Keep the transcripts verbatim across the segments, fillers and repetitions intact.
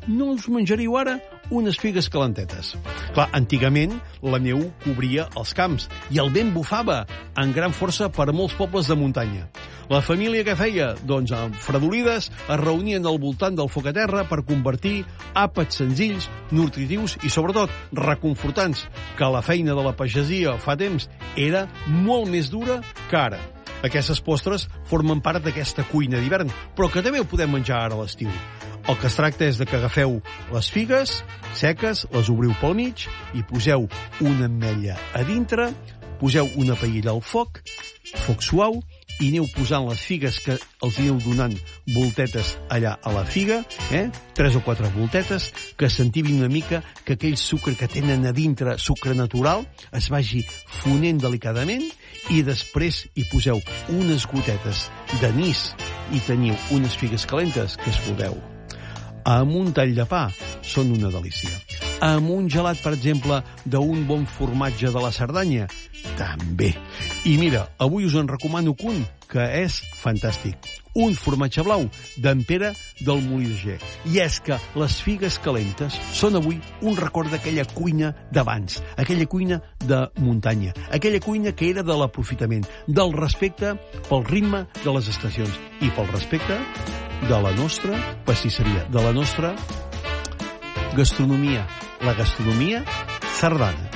no us menjaríeu ara unes figues calentetes. Clar, antigament la neu cobria els camps i el vent bufava en gran força per a molts pobles de muntanya. La família què feia? Doncs amb fredolides es reunien al voltant del foc a terra per convertir àpats senzills, nutritius i sobretot reconfortants, que la feina de la pagesia fa temps era molt més dura que ara. Aquestes postres formen part d'aquesta cuina d'hivern, però que també ho podem menjar ara a l'estiu. El que es tracta és de que agafeu les figues seques, les obriu pel mig i poseu una ametlla a dintre, poseu una paella al foc, foc suau, i aneu posant les figues que els aneu donant voltetes allà a la figa, eh? tres o quatre voltetes, que sentivin una mica que aquell sucre que tenen a dintre, sucre natural, es vagi fonent delicadament i després hi poseu unes gotetes d'anís i teniu unes figues calentes que es podeu. Amb un tall de pa són una delícia. Amb un gelat, per exemple, d'un bon formatge de la Cerdanya, també. I mira, avui us en recomano un que és fantàstic. Un formatge blau d'en Pere del Molí de Ger. I és que les figues calentes són avui un record d'aquella cuina d'abans, aquella cuina de muntanya, aquella cuina que era de l'aprofitament, del respecte pel ritme de les estacions i pel respecte de la nostra pastisseria, de la nostra gastronomia, la gastronomia cerdana.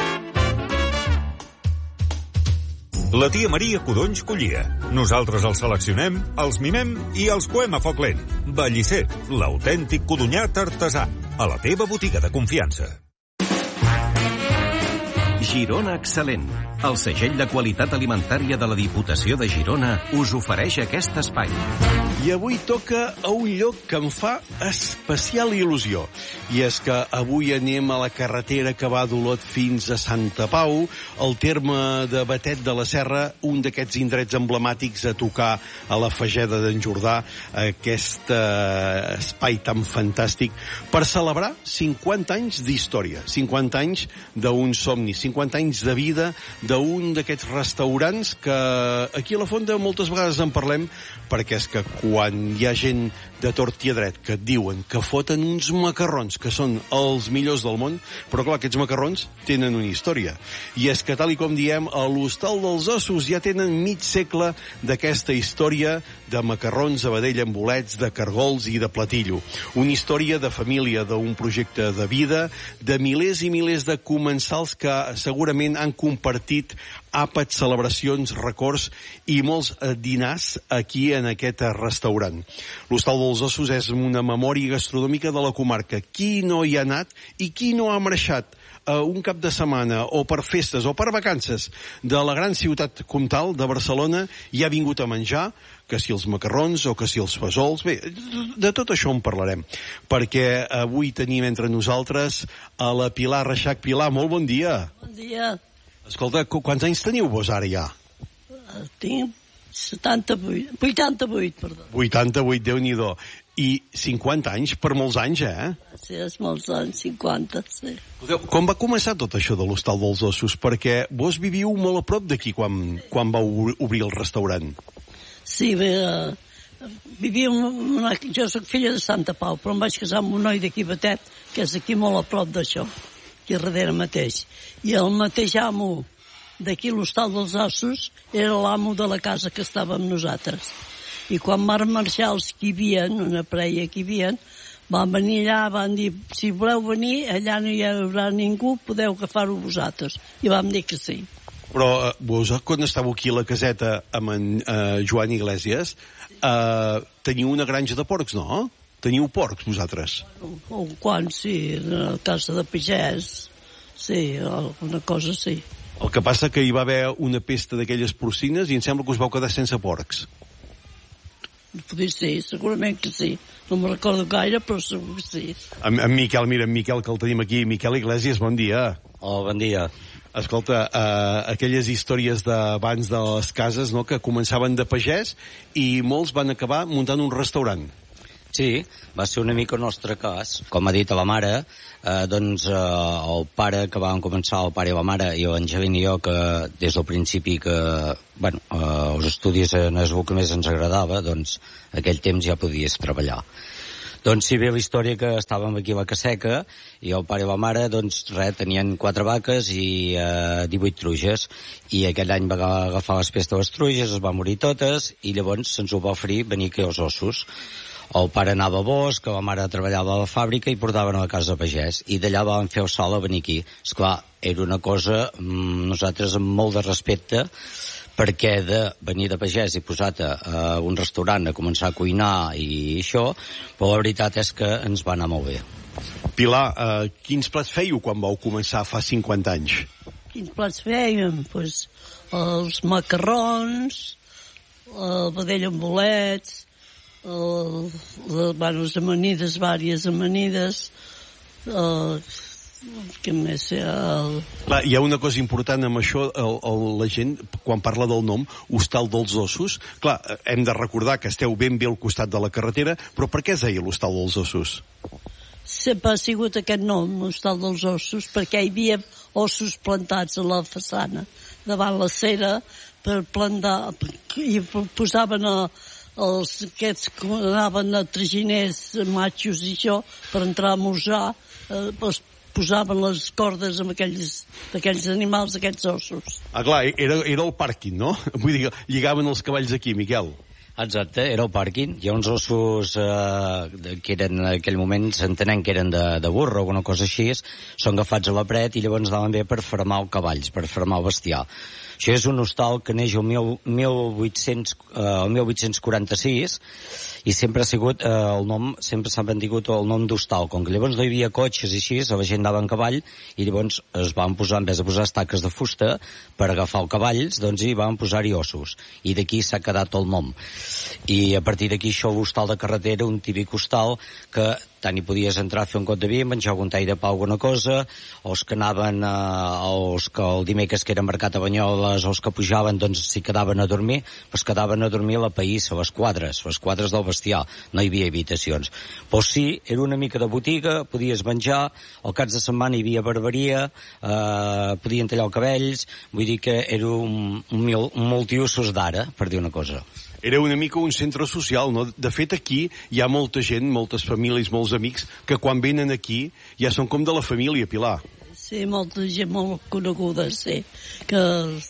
La tia Maria Codonys collia. Nosaltres els seleccionem, els mimem i els coem a foc lent. Bellicer, l'autèntic codonyat artesà. A la teva botiga de confiança. Girona Excel·lent. El segell de qualitat alimentària de la Diputació de Girona us ofereix aquest espai. I avui toca a un lloc que em fa especial il·lusió. I és que avui anem a la carretera que va d'Olot fins a Santa Pau, al terme de Batet de la Serra, un d'aquests indrets emblemàtics a tocar a la Fageda d'en Jordà, aquest eh, espai tan fantàstic, per celebrar cinquanta anys d'història, cinquanta anys d'un somni, cinquanta anys de vida d'un d'aquests restaurants que aquí a la Fonda moltes vegades en parlem, perquè és que quan hi ha gent de tort i a dret que et diuen que foten uns macarrons que són els millors del món, però clar, aquests macarrons tenen una història. I és que, tal i com diem, a l'Hostal dels Ossos ja tenen mig segle d'aquesta història de macarrons a vedella amb bolets, de cargols i de platillo. Una història de família, d'un projecte de vida, de milers i milers de comensals que segurament han compartit àpats, celebracions, records i molts dinars aquí en aquest restaurant. L'Hostal dels Ossos és una memòria gastronòmica de la comarca. Qui no hi ha anat i qui no ha marxat uh, un cap de setmana o per festes o per vacances de la gran ciutat comtal de Barcelona i ha vingut a menjar, que si els macarrons o que si els fesols. Bé, de tot això en parlarem, perquè avui tenim entre nosaltres a la Pilar Reixac. Pilar, molt bon dia. Bon dia. Escolta, quants anys teniu vos ara ja? Tinc setanta-vuit, vuitanta-vuit, perdó. vuitanta-vuit, Déu-n'hi-do. I cinquanta anys, per molts anys, eh? Sí, és molts anys, cinquanta, sí. Com va començar tot això de l'Hostal dels Ossos? Perquè vos viviu molt a prop d'aquí quan, quan vau obrir el restaurant. Sí, bé, uh, vivíem una... Jo soc filla de Santa Pau, però em vaig casar amb un noi d'aquí Batet, que és aquí molt a prop d'això, aquí darrere mateix. I el mateix amo d'aquí l'Hostal dels Ossos era l'amo de la casa que estava amb nosaltres. I quan van marxar els que hi havia, una parella que hi havia, van venir allà, van dir, si voleu venir, allà no hi haurà ningú, podeu agafar-ho vosaltres. I vam dir que sí. Però eh, vos, quan estàveu aquí a la caseta amb en eh, Joan Iglesias, eh, teniu una granja de porcs, no? Teniu porcs, vosaltres? O quan, sí, a la casa de pagès, sí, alguna cosa sí. El que passa que hi va haver una pesta d'aquelles porcines i em sembla que us vau quedar sense porcs. Podria ser, segurament que sí. No me'n recordo gaire, però segur que sí. En, en Miquel, mira, en Miquel, que el tenim aquí. Miquel Iglesias, bon dia. Oh, bon dia. Escolta, uh, aquelles històries d'abans de les cases, no?, que començaven de pagès i molts van acabar muntant un restaurant. Sí, va ser una mica el nostre cas. Com ha dit a la mare, eh, doncs eh, el pare que vam començar, el pare i la mare, i l'Angelina i jo, que des del principi que, bueno, eh, els estudis en el que més ens agradava, doncs aquell temps ja podies treballar. Doncs si bé la història que estàvem aquí a la Caseca i el pare i la mare, doncs res, tenien quatre vaques i eh, divuit truges, i aquell any va agafar les pestes de les truges, es va morir totes, i llavors se'ns ho va oferir venir aquí als ossos. El pare anava a bosc, la mare treballava a la fàbrica i portaven a la casa de pagès, i d'allà vam fer el salt a venir aquí. Esclar, era una cosa, nosaltres amb molt de respecte, perquè de venir de pagès i posar-te a un restaurant a començar a cuinar i això, però la veritat és que ens va anar molt bé. Pilar, eh, quins plats fèieu quan vau començar fa cinquanta anys? Quins plats fèiem? Pues, els macarrons, el vedell amb bolets, el, el, bueno, les amanides, vàries amanides, el, què més hi ha? El... Clar, hi ha una cosa important amb això, el, el, la gent, quan parla del nom, Hostal dels Ossos, clar, hem de recordar que esteu ben bé al costat de la carretera, però per què es deia l'Hostal dels Ossos? Sempre ha sigut aquest nom, Hostal dels Ossos, perquè hi havia ossos plantats a la façana, davant la cera, per plantar, i posaven a, els aquests que anaven a traginers, matxos i això, per entrar a esmorzar, eh, pues, posaven les cordes amb aquells, aquells animals, aquests ossos. Ah, clar, era, era el pàrquing, no? Vull dir, lligaven els cavalls aquí, Miquel. Exacte, era el pàrquing. Hi ha uns ossos eh, que eren en aquell moment, s'entenen que eren de, de burro o alguna cosa així, són agafats a la paret i llavors anaven bé per fermar els cavalls, per fermar el bestiar. Això és un hostal que neix el mil vuit-cents quaranta-sis i sempre ha sigut eh, el nom, sempre s'ha mantingut el nom d'hostal, com que llavors no hi havia cotxes i així, la gent anava en cavall i llavors es van posar, en vez de posar estaques de fusta per agafar els cavalls, doncs hi van posar-hi ossos, i d'aquí s'ha quedat el nom. I a partir d'aquí això, l'hostal de carretera, un típic hostal que tant hi podies entrar a fer un got de vi, menjar algun tall de pa o alguna cosa, o els que anaven, eh, els que el dimecres que era mercat a Banyoles, o els que pujaven, doncs si quedaven a dormir, doncs quedaven a dormir a la païssa, a les quadres, a les quadres del bestiar, no hi havia habitacions. Però sí, era una mica de botiga, podies menjar, al caps de setmana hi havia barberia, eh, podien tallar els cabells, vull dir que era un, un, mil, un multiusos d'ara, per dir una cosa. Era una mica un centre social, no? De fet, aquí hi ha molta gent, moltes famílies, molts amics, que quan venen aquí ja són com de la família, Pilar. Sí, molta gent molt coneguda, sí, que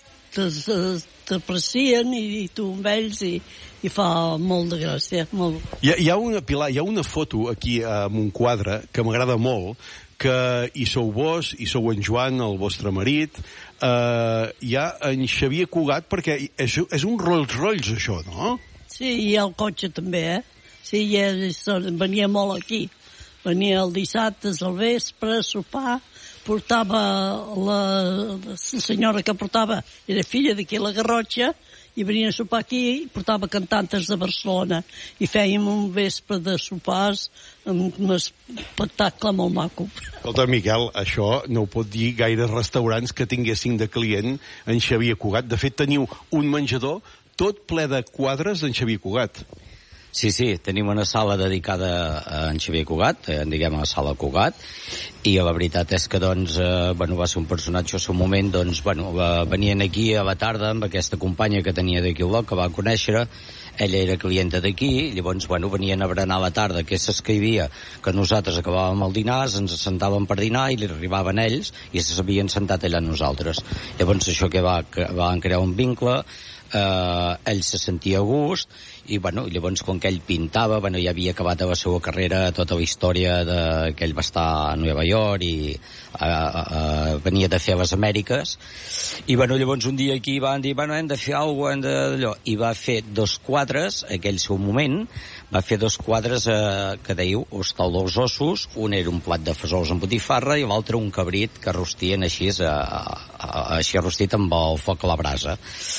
t'aprecien i, i tu amb ells i, i fa molt de gràcia. Molt... Hi ha, hi ha una, Pilar, hi ha una foto aquí amb un quadre que m'agrada molt, que hi sou vos, hi sou en Joan, el vostre marit, eh, hi ha en Xavier Cugat, perquè és, és un Rolls Royce, això, no? Sí, hi ha el cotxe també, eh? Sí, ja, venia molt aquí. Venia el dissabte, al vespre, a sopar, portava la, la senyora que portava, era filla d'aquí a la Garrotxa, i venia a sopar aquí i portava cantantes de Barcelona i fèiem un vespre de sopars amb un espectacle molt maco. Escolta, Miquel, això no ho pot dir gaires restaurants que tinguessin de client en Xavier Cugat. De fet, teniu un menjador tot ple de quadres d'en Xavier Cugat. Sí, sí, tenim una sala dedicada a en Xavier Cugat, eh, diguem a la sala Cugat, i la veritat és que, doncs, eh, bueno, va ser un personatge al seu moment, doncs, bueno, va, venien aquí a la tarda amb aquesta companya que tenia d'aquí al bloc, que va conèixer, ella era clienta d'aquí, llavors, bueno, venien a berenar a la tarda, que s'escrivia que nosaltres acabàvem el dinar, ens sentàvem per dinar i li arribaven ells i s'havien sentat allà nosaltres. Llavors això que va, que van crear un vincle, eh, ell se sentia a gust i bueno, llavors quan que ell pintava, bueno, ja havia acabat la seva carrera, tota la història de, que ell va estar a Nova York i eh, eh, venia de fer a les Amèriques i bueno, llavors un dia aquí van dir, bueno, hem de fer alguna cosa d'allò, i va fer dos quadres, aquell seu moment va fer dos quadres eh, que dèiu Hostal dels Ossos, un era un plat de fesols amb botifarra i l'altre un cabrit que rostien així, a, a, a, així rostit amb el foc a la brasa.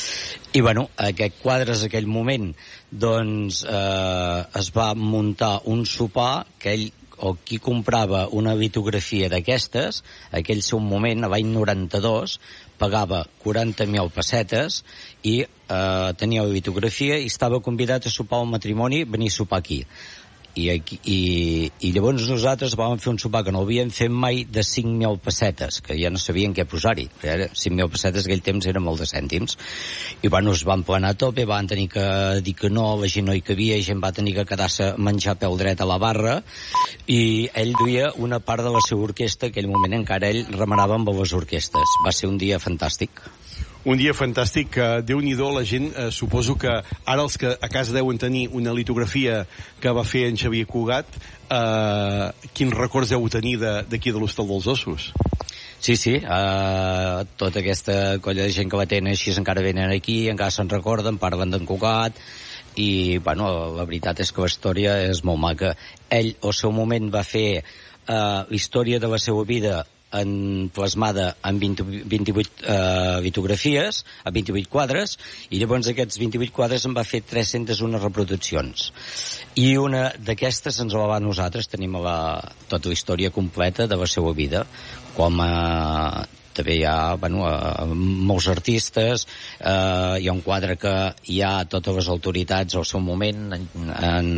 I bueno, aquest quadre és aquell moment doncs eh, es va muntar un sopar que ell o qui comprava una litografia d'aquestes, aquell seu moment, a l'any noranta-dos, pagava quaranta mil pessetes i eh, tenia la litografia i estava convidat a sopar al matrimoni, venir a sopar aquí. I, i, i llavors nosaltres vam fer un sopar que no havíem fet mai de cinc mil pessetes, que ja no sabien què posar-hi. cinc mil pessetes aquell temps eren molt de cèntims. I bueno, es van planar a tope, van tenir que dir que no, la gent no hi cabia, la gent va tenir que quedar-se a menjar peu dret a la barra, i ell duia una part de la seva orquestra, en aquell moment encara ell remenava amb les orquestes. Va ser un dia fantàstic. Un dia fantàstic, que Déu-n'hi-do, la gent, eh, suposo que ara els que a casa deuen tenir una litografia que va fer en Xavier Cugat, eh, quins records deu tenir d'aquí de, de l'Hostal dels Ossos? Sí, sí, uh, tota aquesta colla de gent que la tenen així encara venen aquí, encara se'n recorden, parlen d'en Cugat, i bueno, la veritat és que la història és molt maca. Ell al seu moment va fer uh, la història de la seva vida en plasmada en vint, vint-i-vuit uh, litografies, a vint-i-vuit quadres, i llavors aquests vint-i-vuit quadres en va fer tres-centes u reproduccions. I una d'aquestes ens la va a nosaltres, tenim la, tota la història completa de la seva vida, com a... també hi ha bueno, uh, molts artistes, uh, hi ha un quadre que hi ha totes les autoritats al seu moment, en, en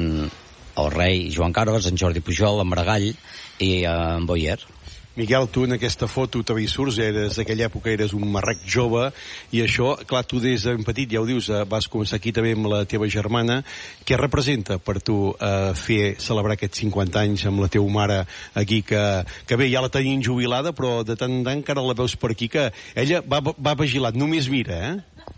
el rei Joan Carles, en Jordi Pujol, en Maragall i uh, en Boyer. Miquel, tu en aquesta foto també hi surts, eres d'aquella època, eres un marrec jove, i això, clar, tu des de petit, ja ho dius, vas començar aquí també amb la teva germana. Què representa per tu eh, fer celebrar aquests cinquanta anys amb la teva mare aquí, que, que bé, ja la tenien jubilada, però de tant en tant encara la veus per aquí, que ella va, va vigilant, només mira, eh?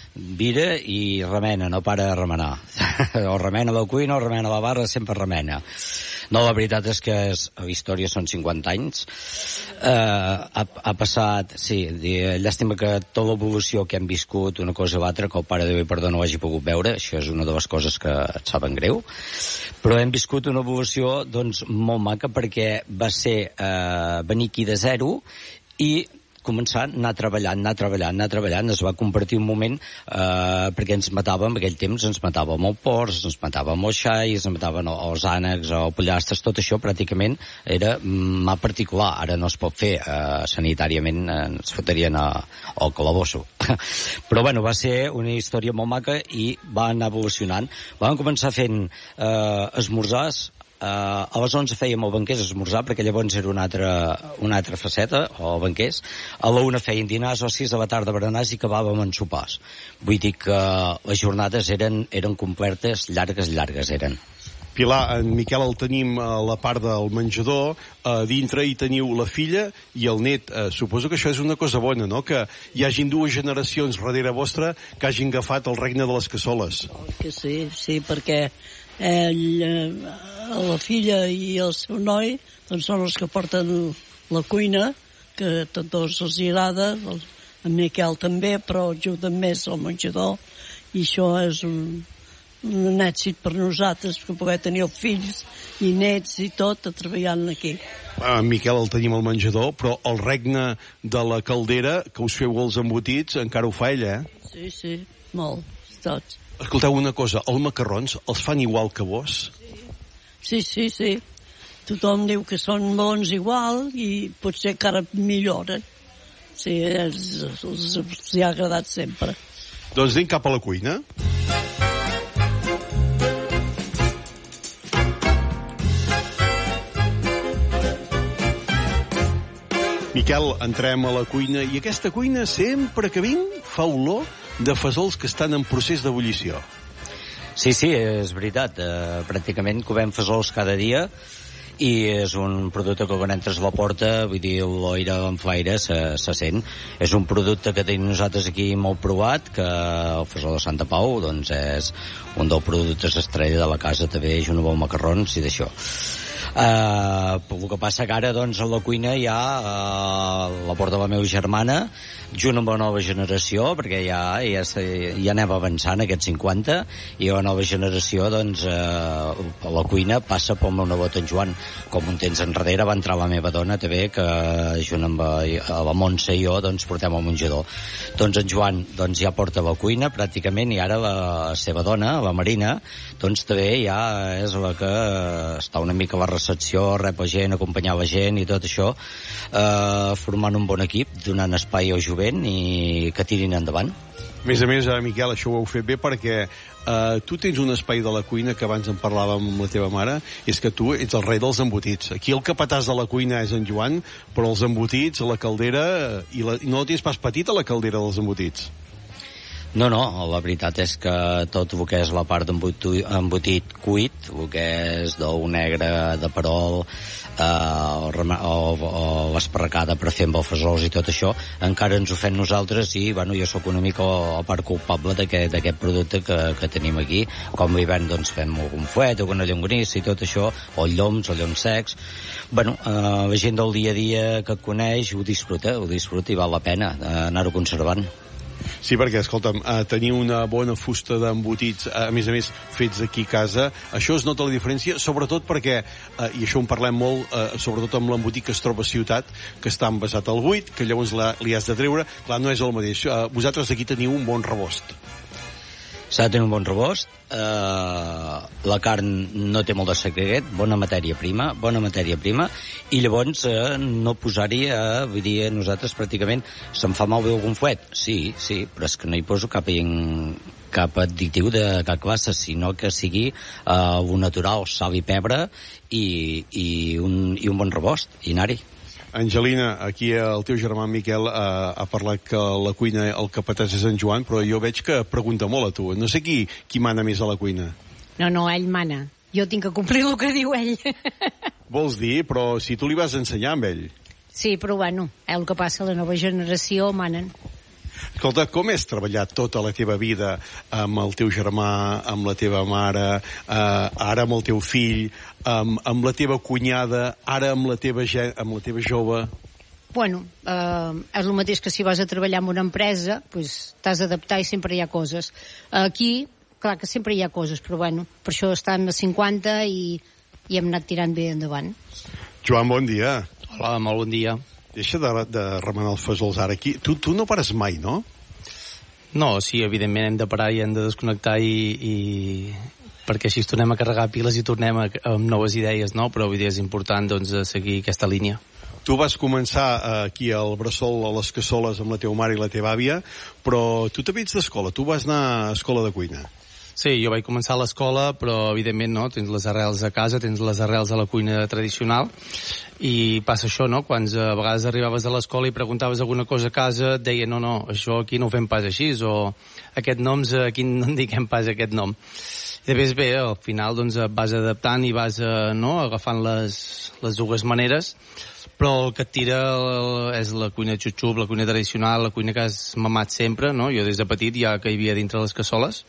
Vira i remena, no para de remenar. O remena la cuina o remena la barra, sempre remena. No, la veritat és que és, la història són cinquanta anys. Uh, ha, ha passat, sí, llàstima que tota l'evolució que hem viscut, una cosa o l'altra, que el pare de Déu i perdó no ho hagi pogut veure, això és una de les coses que et saben greu, però hem viscut una evolució doncs molt maca, perquè va ser uh, venir aquí de zero i començar a anar treballant, anar treballant, anar treballant. Es va compartir un moment eh, perquè ens matàvem, en aquell temps ens matàvem el porcs, ens matàvem els xais, ens mataven els ànecs, els pollastres, tot això pràcticament era mà particular. Ara no es pot fer, eh, sanitàriament eh, ens fotrien a, al calabosso. Però bueno, va ser una història molt maca i va anar evolucionant. Vam començar fent eh, esmorzars. Uh, a les onze fèiem el banquers esmorzar, perquè llavors era una altra, una altra faceta, o banquers. A la una feien dinars, o a sis de la tarda berenars, i acabàvem en sopars. Vull dir que les jornades eren, eren completes, llargues, llargues eren. Pilar, en Miquel el tenim a la part del menjador, a dintre hi teniu la filla i el net. Eh, suposo que això és una cosa bona, no?, que hi hagin dues generacions darrere vostra que hagin agafat el regne de les cassoles. Oh, que sí, sí, perquè ell, eh, la filla i el seu noi doncs són els que porten la cuina, que a tots dos els agrada, en Miquel també, però ajuden més al menjador, i això és un, un èxit per nosaltres, que poder tenir fills i nets i tot treballant aquí. En Miquel el tenim al menjador, però el regne de la caldera, que us feu els embotits, encara ho fa ella, eh? Sí, sí, molt, tots. Escolteu una cosa, els macarrons els fan igual que vos? Sí, sí, sí. Tothom diu que són bons igual i potser encara milloren. Sí, els, els, els ha agradat sempre. Doncs anem cap a la cuina. Miquel, entrem a la cuina, i aquesta cuina sempre que vinc fa olor de fesols que estan en procés d'ebullició. Sí, sí, és veritat. Uh, pràcticament comem fesols cada dia i és un producte que quan entres a la porta, vull dir, l'oire en flaire se, se sent. És un producte que tenim nosaltres aquí molt provat, que el fesol de Santa Pau doncs és un dels productes estrella de la casa, també junt amb els macarrons i d'això. Uh, el que passa que ara doncs a la cuina hi ha uh, la porta de la meva germana, junt amb la nova generació, perquè ja, ja, ja anem avançant aquests cinquanta, i la nova generació doncs uh, a la cuina passa pel meu nebot en Joan. Com un temps enrere va entrar la meva dona també, que junt amb la, la Montse i jo doncs portem al menjador. Doncs en Joan doncs ja porta la cuina pràcticament, i ara la seva dona, la Marina, doncs també ja és la que està una mica a la recepció, rep la gent, acompanyar la gent i tot això, eh, formant un bon equip, donant espai al jovent i que tirin endavant. A més a més, eh, Miquel, això ho heu fet bé perquè eh, tu tens un espai de la cuina que abans en parlàvem amb la teva mare, és que tu ets el rei dels embotits. Aquí el capatàs de la cuina és en Joan, però els embotits, la caldera, i, la, i no tens pas petita la caldera dels embotits. No, no, la veritat és que tot el que és la part d'embotit cuit, el que és d'ou negre, de perol, eh, o, o l'esparracada per fer amb alfesols i tot això, encara ens ho fem nosaltres i, bueno, jo sóc una mica a part culpable d'aquest producte que, que tenim aquí. Com a hivern, doncs, fem algun fuet, alguna llonganissa i tot això, o lloms, o lloms secs. Bueno, eh, la gent del dia a dia que et coneix ho disfruta, ho disfruta i val la pena eh, anar-ho conservant. Sí, perquè, escolta'm, eh, tenir una bona fusta d'embotits, eh, a més a més, fets aquí a casa, això es nota la diferència, sobretot perquè, eh, i això en parlem molt, eh, sobretot amb l'embotit que es troba a ciutat, que està envasat al buit, que llavors la, li has de treure, clar, no és el mateix. Eh, vosaltres aquí teniu un bon rebost. S'ha de tenir un bon rebost, eh, la carn no té molt de secret, bona matèria prima, bona matèria prima, i llavors eh, no posar-hi, eh, vull dir, nosaltres pràcticament se'n fa malbé algun fuet, sí, sí, però és que no hi poso cap, in, cap additiu de cap classe, sinó que sigui eh, un natural, sal i pebre i, i, un, i un bon rebost, i anar-hi. Angelina, aquí el teu germà Miquel eh, ha parlat que la cuina, el capatàs és en Joan, però jo veig que pregunta molt a tu. No sé qui, qui mana més a la cuina. No, no, ell mana. Jo tinc que complir el que diu ell. Vols dir? Però si tu li vas ensenyar amb ell. Sí, però bueno, el que passa, la nova generació manen. Escolta, com és treballar tota la teva vida amb el teu germà, amb la teva mare, eh, ara amb el teu fill, amb, amb la teva cunyada, ara amb la teva, amb la teva jove? Bueno, eh, és el mateix que si vas a treballar en una empresa, pues, t'has d'adaptar i sempre hi ha coses. Aquí, clar que sempre hi ha coses, però bueno, per això estem a cinquanta i, i hem anat tirant bé endavant. Joan, bon dia. Hola, molt bon dia. Deixa de, de remenar els fesols ara aquí. Tu, tu no pares mai, no? No, sí, evidentment hem de parar i hem de desconnectar i, i... perquè així tornem a carregar piles i tornem a, amb noves idees, no? Però vull dir, és important doncs, seguir aquesta línia. Tu vas començar eh, aquí al Bressol, a les Cassoles, amb la teva mare i la teva àvia, però tu també ets d'escola, tu vas anar a escola de cuina. Sí, jo vaig començar a l'escola, però evidentment no, tens les arrels a casa, tens les arrels a la cuina tradicional, i passa això, no? Quan a vegades arribaves a l'escola i preguntaves alguna cosa a casa, et deien, no, no, això aquí no ho fem pas així, o aquest nom, aquí no en diguem pas aquest nom. I després bé, al final doncs vas adaptant i vas no, agafant les, les dues maneres, però el que et tira és la cuina xup-xup, la cuina tradicional, la cuina que has mamat sempre, no? Jo des de petit ja que hi havia dintre les cassoles,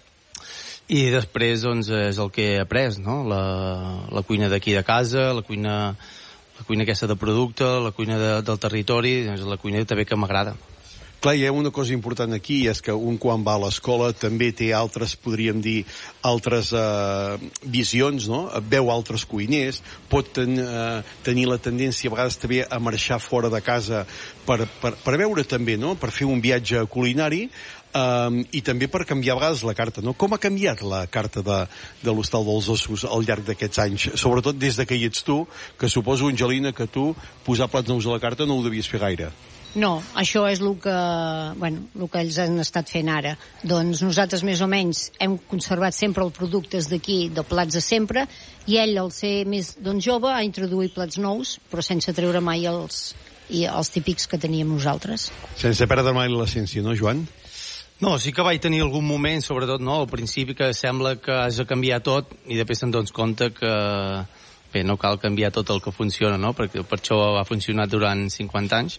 i després doncs és el que he après, no? La, la cuina d'aquí de casa, la cuina, la cuina aquesta de producte, la cuina de, del territori, doncs la cuina també que m'agrada. Clar, hi ha una cosa important aquí, és que un quan va a l'escola també té altres, podríem dir, altres eh, visions, no? Veu altres cuiners, pot ten, eh, tenir la tendència a vegades també a marxar fora de casa per, per, per veure també, no? Per fer un viatge culinari, Um, i també per canviar a vegades la carta, no? Com ha canviat la carta de, de l'Hostal dels Ossos al llarg d'aquests anys? Sobretot des de que hi ets tu, que suposo, Angelina, que tu posar plats nous a la carta no ho devies fer gaire. No, això és el que, bueno, el que ells han estat fent ara. Doncs nosaltres més o menys hem conservat sempre els productes d'aquí, de plats de sempre, i ell, al ser més doncs, jove, ha introduït plats nous, però sense treure mai els, i els típics que teníem nosaltres. Sense perdre mai l'essència, no, Joan? No, sí que vaig tenir algun moment, sobretot no, al principi, que sembla que has de canviar tot i després te'n dones compte que bé, no cal canviar tot el que funciona, no? Perquè per això ha funcionat durant cinquanta anys.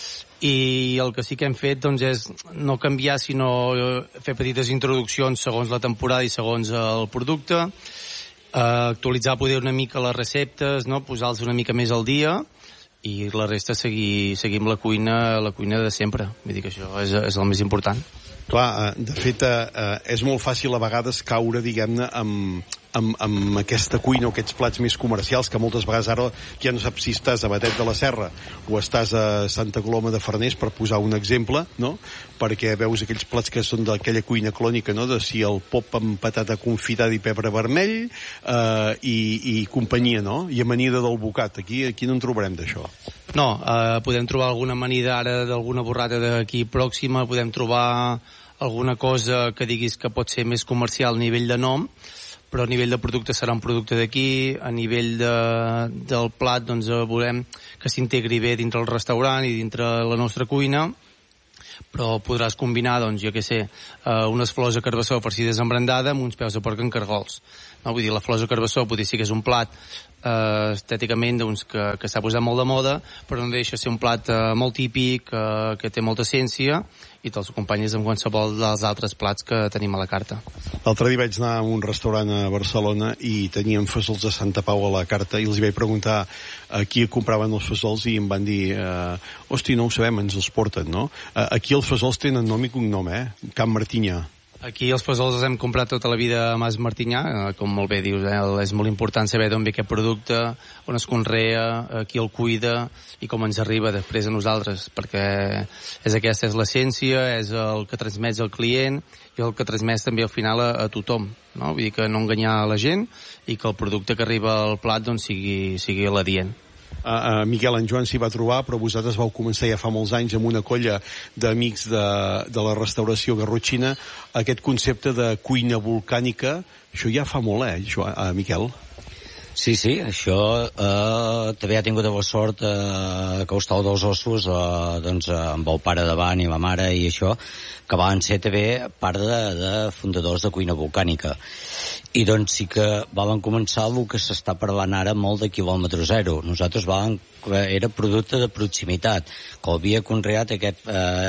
I el que sí que hem fet doncs, és no canviar, sinó fer petites introduccions segons la temporada i segons el producte, eh, actualitzar poder una mica les receptes, no? Posar-los una mica més al dia, i la resta seguir, seguir amb la cuina, la cuina de sempre. Vull dir que això és, és el més important. Clar, de fet, eh, és molt fàcil a vegades caure, diguem-ne, amb, amb, amb aquesta cuina o aquests plats més comercials, que moltes vegades ara ja no saps si estàs a Batet de la Serra o estàs a Santa Coloma de Farners, per posar un exemple, no? Perquè veus aquells plats que són d'aquella cuina clònica, no? De si el pop amb patata confitada i pebre vermell eh, i, i companyia, no? I amanida del bocat. Aquí, aquí no en trobarem d'això. No, eh, podem trobar alguna amanida ara d'alguna borrata d'aquí pròxima, podem trobar alguna cosa que diguis que pot ser més comercial a nivell de nom, però a nivell de producte serà un producte d'aquí, a nivell de, del plat doncs volem que s'integri bé dintre el restaurant i dintre la nostra cuina, però podràs combinar, doncs, jo què sé, eh, unes flors de carbassó farcides amb brandada amb uns peus de porc en cargols. No? Vull dir, la flors de carbassó potser sí que és un plat eh, estèticament doncs, que, que s'ha posat molt de moda, però no deixa ser un plat eh, molt típic, eh, que té molta essència, i te'ls acompanyes amb qualsevol dels altres plats que tenim a la carta. L'altre dia vaig anar a un restaurant a Barcelona i tenien fesols de Santa Pau a la carta i els vaig preguntar a qui compraven els fesols i em van dir eh, hosti, no ho sabem, ens els porten, no? Eh, aquí els fesols tenen nom i cognom, eh? Can Martinyà. Aquí els fesols els hem comprat tota la vida a Mas Martinyà, com molt bé dius, eh? És molt important saber d'on ve aquest producte, on es conrea, qui el cuida i com ens arriba després a nosaltres, perquè és aquesta és l'essència, és el que transmets al client i el que transmets també al final a, a tothom, no? Vull dir que no enganyar la gent i que el producte que arriba al plat doncs, sigui, sigui l'adient. Uh, uh, Miquel, en Joan s'hi va trobar, però vosaltres vau començar ja fa molts anys amb una colla d'amics de, de la restauració garrotxina, aquest concepte de cuina volcànica, això ja fa molt, eh, Joan, uh, Miquel? Sí, sí, això eh, també ha tingut la sort eh, que Hostal dels Ossos, eh, doncs, amb el pare davant i la mare i això, que van ser també part de, de fundadors de cuina volcànica. I doncs sí que vam començar el que s'està parlant ara molt de quilòmetre zero. Nosaltres vam, era producte de proximitat, que havia conreat aquest,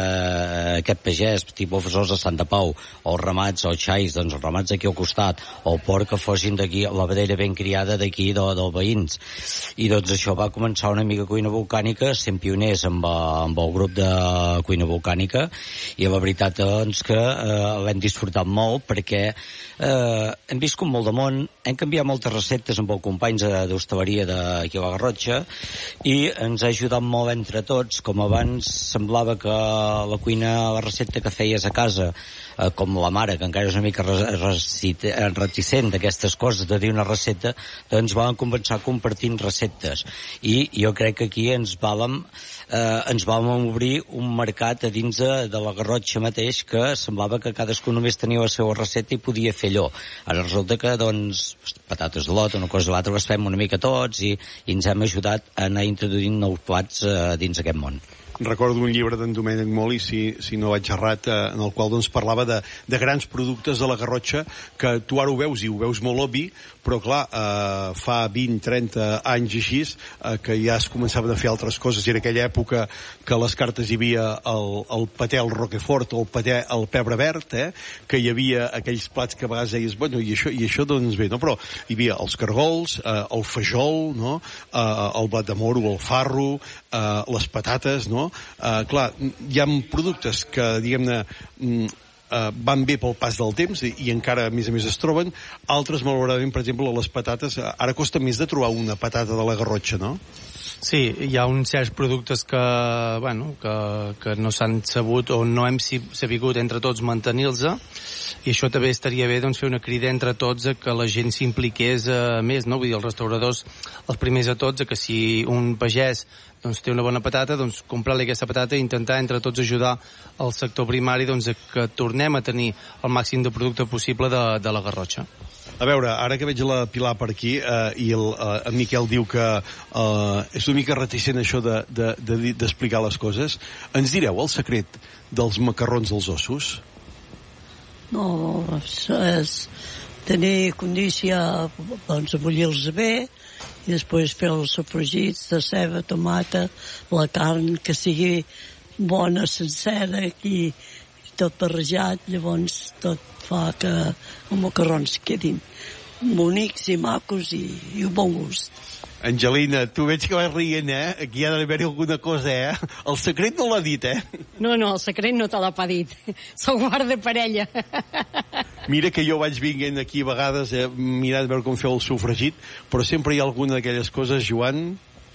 eh, aquest pagès, tipus fesols de Santa Pau, o els ramats, o els xais, doncs els ramats d'aquí al costat, o el porc que fossin d'aquí, la vedella ben criada d'aquí, de, dels veïns. I doncs això va començar una mica cuina volcànica, sent pioners amb, amb el grup de cuina volcànica, i la veritat doncs que eh, l'hem disfrutat molt perquè eh, hem vist com molt de món, hem canviat moltes receptes amb els companys d'hostaleria d'aquí a la Garrotxa i ens ha ajudat molt entre tots. Com abans semblava que la cuina, la recepta que feies a casa, eh, com la mare, que encara és una mica reticent d'aquestes coses, de dir una recepta, doncs vam començar compartint receptes. I jo crec que aquí ens vàlem eh, ens vam obrir un mercat a dins de, de la Garrotxa mateix, que semblava que cadascú només tenia la seva recepta i podia fer allò. Ara resulta que, doncs, patates de lot, una cosa o l'altra, les fem una mica tots i, i ens hem ajudat a anar introduint nous plats eh, dins aquest món. Recordo un llibre d'en Domènec Moli, si, si no vaig errat, eh, en el qual doncs, parlava de, de grans productes de la Garrotxa, que tu ara ho veus i ho veus molt obvi, però clar, eh, fa vint trenta anys així, eh, que ja es començaven a fer altres coses, i en aquella època que a les cartes hi havia el, el paté al Roquefort o el paté al pebre verd, eh, que hi havia aquells plats que a vegades deies, bueno, i això, i això doncs bé, no? Però hi havia els cargols, eh, el fajol, no? eh, el blat de moro, el farro, eh, les patates, no? Uh, clar, hi ha productes que, diguem-ne, uh, van bé pel pas del temps i, i encara, a més a més, es troben. Altres, malauradament, per exemple, les patates, uh, ara costa més de trobar una patata de la Garrotxa, no? Sí, hi ha uns certs productes que, bueno, que, que no s'han sabut o no hem sabut entre tots mantenir-los, i això també estaria bé doncs, fer una crida entre tots a que la gent s'impliqués eh, més, no? Vull dir, els restauradors, els primers a tots, a que si un pagès doncs, té una bona patata, doncs comprar-li aquesta patata i intentar entre tots ajudar el sector primari doncs, a que tornem a tenir el màxim de producte possible de, de la Garrotxa. A veure, ara que veig la Pilar per aquí eh, i el, eh, en Miquel diu que eh, és una mica reticent això d'explicar de, de, de, les coses, ens direu el secret dels macarrons dels ossos? No, és tenir condició, doncs, bullir-los bé i després fer els sofregits de ceba, tomata, la carn que sigui bona, sencera i tot barrejat, llavors tot fa que els macarrons quedin bonics i macos i, i un bon gust. Angelina, tu veig que vas rient, eh? Aquí ha d'haver-hi alguna cosa, eh? El secret no l'ha dit, eh? No, no, el secret no te l'ha pas dit. Se'l guarda per ella. Mira que jo vaig vinguent aquí a vegades eh, mirant a veure com feu el sofregit, però sempre hi ha alguna d'aquelles coses, Joan...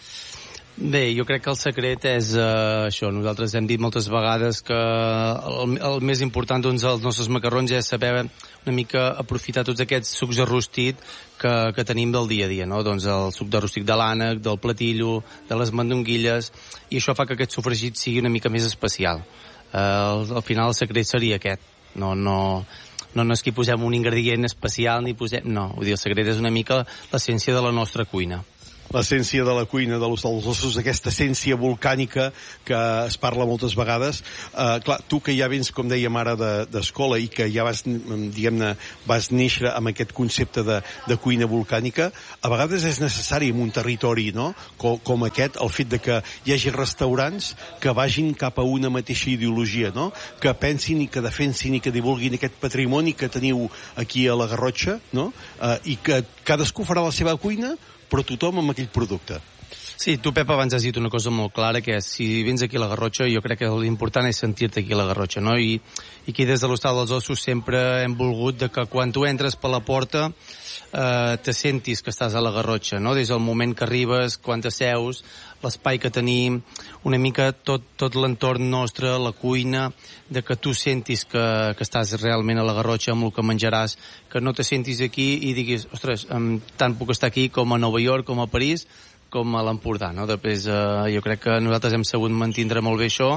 Bé, jo crec que el secret és uh, això. Nosaltres hem dit moltes vegades que el, el més important doncs, dels nostres macarrons és saber una mica aprofitar tots aquests sucs de rostit que, que tenim del dia a dia, no? Doncs el suc de rostit de l'ànec, del platillo, de les mandonguilles, i això fa que aquest sofregit sigui una mica més especial. Uh, al, al final el secret seria aquest. No, no, no, no és que hi posem un ingredient especial ni posem... No, vull dir, el secret és una mica l'essència de la nostra cuina. L'essència de la cuina de l'Hostal dels Ossos, aquesta essència volcànica que es parla moltes vegades. Uh, clar, tu que ja vens, com dèiem ara, d'escola de, i que ja vas, diguem-ne, vas néixer amb aquest concepte de, de cuina volcànica, a vegades és necessari en un territori, no?, com, com aquest, el fet de que hi hagi restaurants que vagin cap a una mateixa ideologia, no?, que pensin i que defensin i que divulguin aquest patrimoni que teniu aquí a la Garrotxa, no?, uh, i que cadascú farà la seva cuina, però tothom amb aquell producte. Sí, tu, Pep, abans has dit una cosa molt clara, que és, si vens aquí a la Garrotxa, jo crec que l'important és sentir-te aquí a la Garrotxa, no? I, i aquí des de l'Hostal dels Ossos sempre hem volgut de que quan tu entres per la porta eh, te sentis que estàs a la Garrotxa, no? Des del moment que arribes, quan t'asseus, l'espai que tenim, una mica tot, tot l'entorn nostre, la cuina, de que tu sentis que, que estàs realment a la Garrotxa amb el que menjaràs, que no te sentis aquí i diguis, ostres, tant puc estar aquí com a Nova York, com a París, com a l'Empordà, no? Després, eh, jo crec que nosaltres hem sabut mantindre molt bé això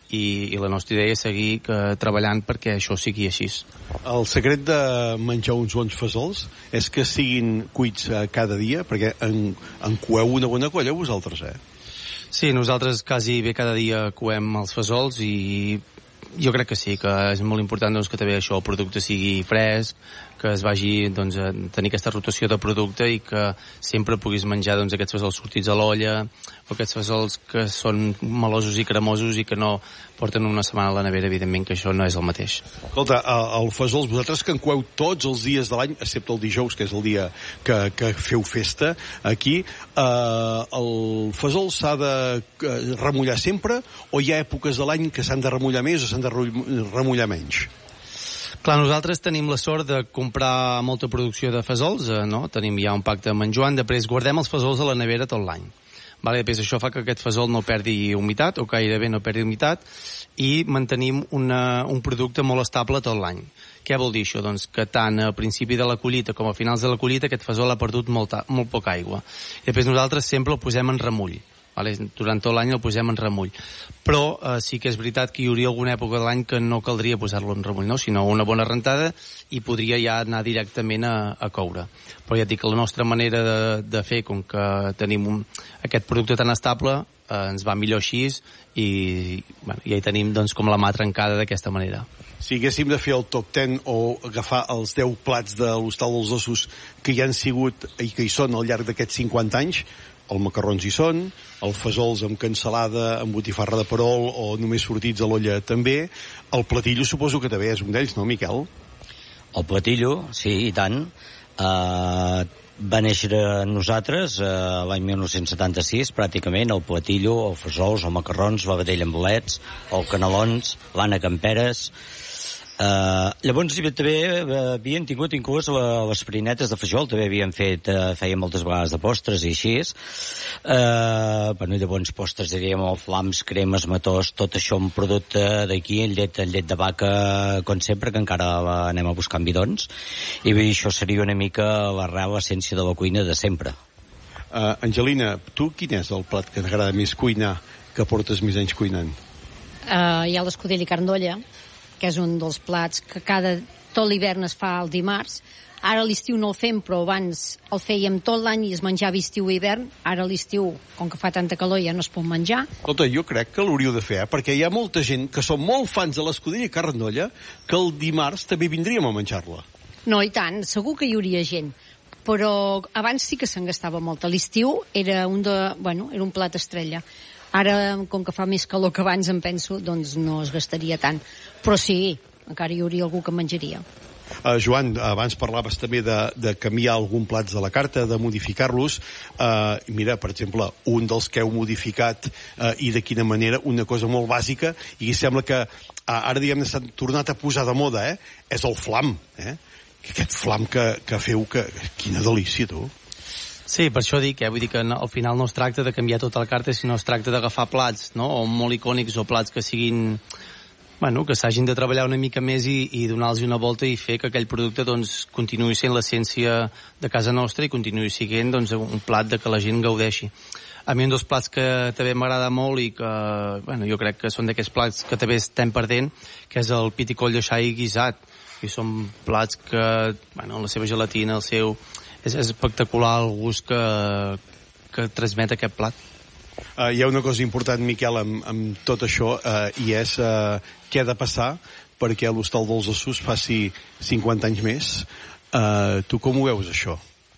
i, i la nostra idea és seguir que, treballant perquè això sigui així. El secret de menjar uns bons fesols és que siguin cuits eh, cada dia, perquè en, en coeu una bona colla vosaltres, eh? Sí, nosaltres quasi bé cada dia coem els fesols i jo crec que sí, que és molt important doncs, que també això, el producte sigui fresc, que es vagi doncs, a tenir aquesta rotació de producte i que sempre puguis menjar doncs, aquests fesols sortits a l'olla o aquests fesols que són melosos i cremosos i que no porten una setmana a la nevera, evidentment que això no és el mateix. Escolta, el fesols, vosaltres que en coeu tots els dies de l'any, excepte el dijous, que és el dia que, que feu festa aquí, eh, el fesol s'ha de remullar sempre o hi ha èpoques de l'any que s'han de remullar més o s'han de remullar menys? Clar, nosaltres tenim la sort de comprar molta producció de fesols, eh, no? Tenim ja un pacte amb en Joan, després guardem els fesols a la nevera tot l'any. Vale, després això fa que aquest fesol no perdi humitat, o gairebé no perdi humitat, i mantenim una, un producte molt estable tot l'any. Què vol dir això? Doncs que tant a principi de la collita com a finals de la collita aquest fesol ha perdut molta, molt poca aigua. I després nosaltres sempre el posem en remull. Vale? Durant tot l'any el posem en remull. Però eh, sí que és veritat que hi hauria alguna època de l'any que no caldria posar-lo en remull, no? Sinó una bona rentada i podria ja anar directament a, a coure. Però ja et dic que la nostra manera de, de fer, com que tenim un, aquest producte tan estable, eh, ens va millor així i, bueno, ja hi tenim doncs, com la mà trencada d'aquesta manera. Si haguéssim de fer el top deu o agafar els deu plats de l'Hostal dels Ossos que hi han sigut i que hi són al llarg d'aquests cinquanta anys, els macarrons hi són, els fesols amb cansalada, amb botifarra de perol o només sortits a l'olla també. El platillo suposo que també és un d'ells, no, Miquel? El platillo, sí, i tant. Uh, va néixer a nosaltres uh, l'any dinou setanta-sis, pràcticament, el platillo, el fesols, els macarrons, la vedella amb bolets, els canelons, l'Anna Camperes. Uh, llavors també havien tingut inclús les farinetes de fajol, també havien fet, uh, feien moltes vegades de postres i així. Uh, bueno, llavors postres diríem el flams, cremes, matós, tot això un producte d'aquí, en llet, en llet de vaca, com sempre, que encara l'anem a buscar en bidons, i bé, això seria una mica l'arrel, l'essència de la cuina de sempre. Uh, Angelina, tu quin és el plat que t'agrada més cuinar, que portes més anys cuinant? Uh, hi ha l'escudella i carn d'olla, que és un dels plats que cada, tot l'hivern es fa el dimarts. Ara a l'estiu no el fem, però abans el fèiem tot l'any i es menjava estiu i hivern. Ara a l'estiu, com que fa tanta calor, ja no es pot menjar. Escolta, jo crec que l'hauríeu de fer, eh? Perquè hi ha molta gent que són molt fans de l'escudella i carn d'olla que el dimarts també vindríem a menjar-la. No, i tant, segur que hi hauria gent. Però abans sí que se'n gastava molt. A l'estiu era un de, bueno, era un plat estrella. Ara, com que fa més calor que abans, em penso, doncs no es gastaria tant. Però sí, encara hi hauria algú que menjaria. Uh, Joan, abans parlaves també de, de canviar algun plats de la carta, de modificar-los. Uh, mira, per exemple, un dels que heu modificat uh, i de quina manera, una cosa molt bàsica, i sembla que uh, ara, diguem-ne, s'ha tornat a posar de moda, eh? És el flam, eh? Aquest flam que, que feu, que... quina delícia, tu! Sí, per això dic, eh? Vull dir que no, al final no es tracta de canviar tota la carta, sinó es tracta d'agafar plats, no? O molt icònics o plats que siguin bueno, que s'hagin de treballar una mica més i, i donar-los una volta i fer que aquell producte doncs, continuï sent l'essència de casa nostra i continuï sent doncs, un plat de que la gent gaudeixi. A mi un dels plats que també m'agrada molt i que bueno, jo crec que són d'aquests plats que també estem perdent, que és el pit i coll de xai guisat. I són plats que, bueno, la seva gelatina, el seu... És, és espectacular el gust que, que transmet aquest plat. Uh, hi ha una cosa important, Miquel, amb, amb tot això, uh, i és uh, què ha de passar perquè l'Hostal dels Ossos faci cinquanta anys més. Uh, tu com ho veus, això?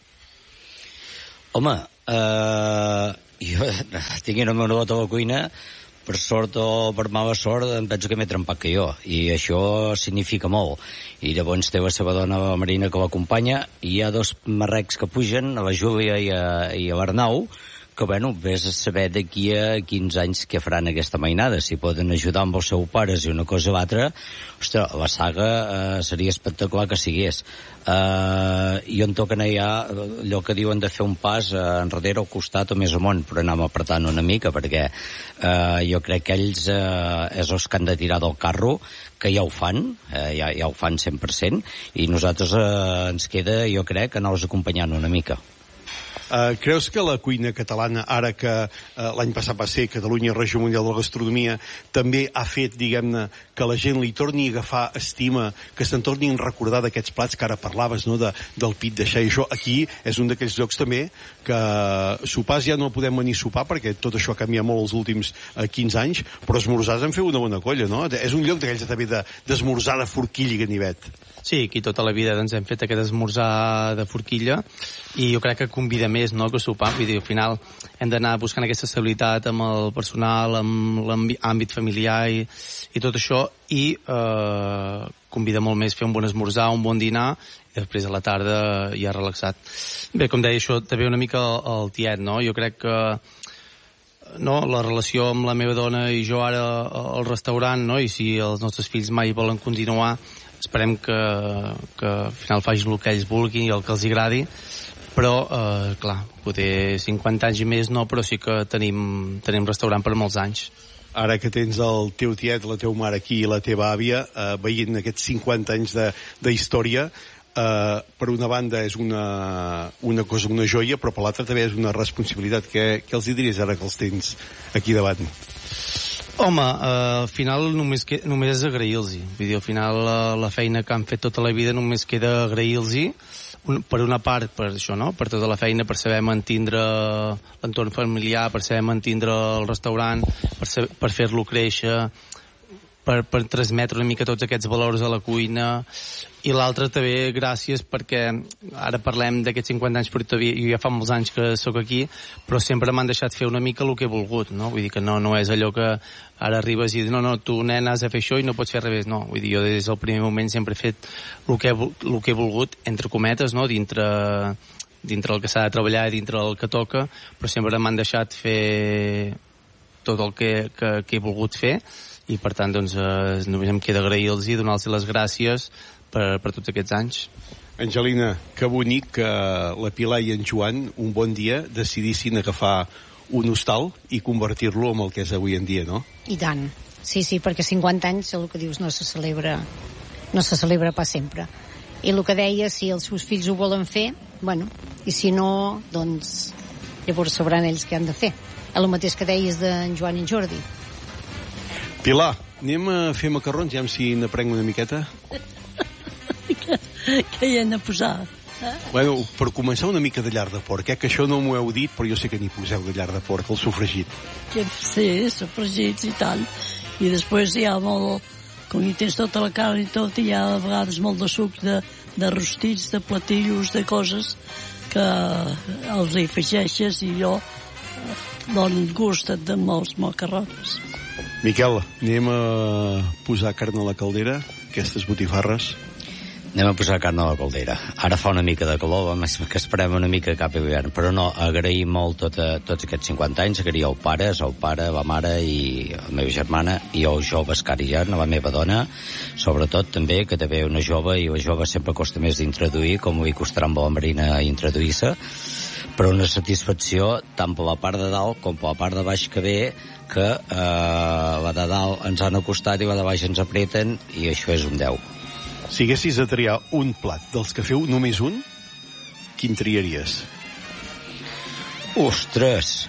Home, uh, jo tinc una meva nota a la cuina, per sort o per mala sort, em penso que m'he trempat que jo, i això significa molt. I llavors té la seva dona, la Marina, que l'acompanya, i hi ha dos marrecs que pugen, a la Júlia i a, i a l'Arnau, que, bueno, vés a saber d'aquí a quinze anys què faran aquesta mainada, si poden ajudar amb els seus pares i una cosa o l'altra. Ostres, la saga eh, seria espectacular que sigués. Eh, I on toquen allà allò que diuen de fer un pas eh, enrere, al costat o més amunt, però anem apretant una mica, perquè eh, jo crec que ells eh, és els que han de tirar del carro, que ja ho fan, eh, ja, ja ho fan cent per cent, i nosaltres eh, ens queda, jo crec, anar-los acompanyant una mica. Uh, creus que la cuina catalana, ara que uh, l'any passat va ser Catalunya Regió Mundial de la Gastronomia, també ha fet, diguem-ne, que la gent li torni a agafar estima, que se'n tornin a recordar d'aquests plats que ara parlaves, no?, de, del pit de xai. Això aquí és un d'aquells llocs també que sopars ja no podem venir a sopar perquè tot això ha canviat molt els últims uh, quinze anys, però esmorzars en feu una bona colla, no? És un lloc d'aquells també d'esmorzar de, de forquilla i ganivet. Sí, aquí tota la vida doncs, hem fet aquest esmorzar de forquilla i jo crec que convida més, no?, que sopar. Vull dir, al final hem d'anar buscant aquesta estabilitat amb el personal, amb l'àmbit familiar i, i tot això, i eh, convida molt més fer un bon esmorzar, un bon dinar, i després a la tarda ja relaxat. Bé, com deia, això també una mica el, el tiet, no? Jo crec que no, la relació amb la meva dona i jo ara al restaurant, no?, i si els nostres fills mai volen continuar, esperem que, que al final facin el que ells vulguin i el que els agradi, però, eh, clar, potser cinquanta anys i més no, però sí que tenim, tenim restaurant per molts anys. Ara que tens el teu tiet, la teva mare aquí i la teva àvia, eh, veient aquests cinquanta anys de, de història, eh, per una banda és una, una cosa, una joia, però per l'altra també és una responsabilitat. Què, què els hi diries ara que els tens aquí davant? Home, eh, al final només, que, només és agrair-los. Vull dir, al final la, la feina que han fet tota la vida només queda agrair-los. Un, per una part, per això, no?, per tota la feina, per saber mantindre l'entorn familiar, per saber mantindre el restaurant, per, saber, per fer-lo créixer, per, per transmetre una mica tots aquests valors a la cuina, i l'altre també gràcies perquè ara parlem d'aquests cinquanta anys, però todavía, jo ja fa molts anys que sóc aquí, però sempre m'han deixat fer una mica el que he volgut, no? Vull dir que no, no és allò que ara arribes i dius, no, no, tu nen has de fer això i no pots fer res, no. Vull dir, jo des del primer moment sempre he fet el que he, el que he volgut, entre cometes, no?, dintre, dintre el que s'ha de treballar i dintre el que toca, però sempre m'han deixat fer tot el que, que, que he volgut fer, i per tant, doncs, eh, només em queda agrair-los i donar-los les gràcies per, per tots aquests anys. Angelina, que bonic que la Pilar i en Joan un bon dia decidissin agafar un hostal i convertir-lo en el que és avui en dia, no? I tant. Sí, sí, perquè cinquanta anys, el que dius, no se celebra no se celebra pas sempre. I el que deia, si els seus fills ho volen fer, bueno, i si no, doncs llavors sabran ells què han de fer. El mateix que deies d'en Joan i en Jordi. Pilar, anem a fer macarrons, ja si n'aprenc una miqueta? que, que hi hem de posar? Eh? Bueno, per començar una mica de llar de porc, eh? Que això no m'ho heu dit, però jo sé que n'hi poseu de llar de porc, el sofregit. Que, sí, sofregits i tant. I després hi ha molt, com hi tens tota la carn i tot, hi ha a vegades molt de sucs de, de rostits, de platillos, de coses que els hi afegeixes i jo bon gust de molts macarrons. Miquel, anem a posar carn a la caldera, aquestes botifarres. Anem a posar carn a la caldera. Ara fa una mica de calor, més que esperem una mica cap a hivern, però no, agrair molt tot, tots aquests cinquanta anys, agrair el pare, el pare, la mare i la meva germana, i els joves que ara hi ha, la meva dona, sobretot també, que també una jove, i la jove sempre costa més d'introduir, com li costarà amb la Marina introduir-se, però una satisfacció tant per la part de dalt com per la part de baix que ve, que eh, la de dalt ens han acostat i la de baix ens apreten, i això és un deu. Si haguessis de triar un plat dels que feu només un, quin triaries? Ostres!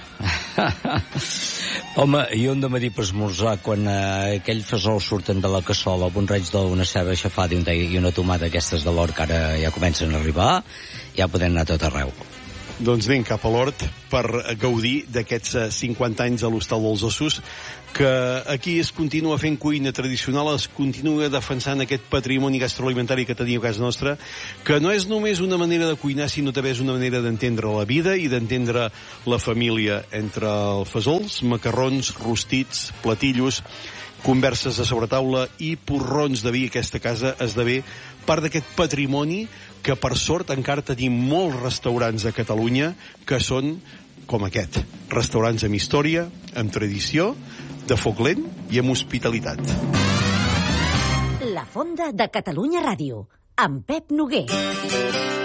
Home, jo hem de medir per esmorzar quan eh, aquell fesol surten de la cassola amb un raig d'una ceba aixafada i, un, i una tomata aquestes de l'hort que ara ja comencen a arribar, ja podem anar tot arreu. Doncs anem cap a l'hort per gaudir d'aquests cinquanta anys a l'Hostal dels Ossos, que aquí es continua fent cuina tradicional, es continua defensant aquest patrimoni gastroalimentari que tenim a casa nostra, que no és només una manera de cuinar, sinó també és una manera d'entendre la vida i d'entendre la família, entre els fesols, macarrons, rostits, platillos, converses a sobretaula i porrons de vi. Aquesta casa esdevé part d'aquest patrimoni que, per sort, encara tenim molts restaurants a Catalunya que són com aquest, restaurants amb història, amb tradició, de foc lent i amb hospitalitat. La Fonda de Catalunya Ràdio, amb Pep Noguer.